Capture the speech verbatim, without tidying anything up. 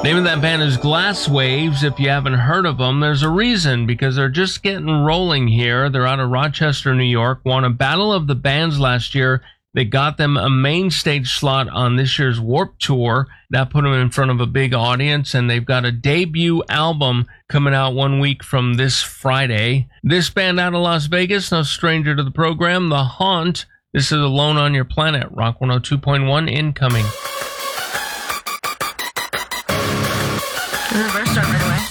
Name of that band is Glass Waves. If you haven't heard of them, there's a reason, because they're just getting rolling here. They're out of Rochester, New York. Won a Battle of the Bands last year. They got them a main stage slot on this year's Warped Tour. That put them in front of a big audience, and they've got a debut album coming out one week from this Friday. This band out of Las Vegas, no stranger to the program, The Haunt. This is Alone on Your Planet, Rock one oh two point one incoming.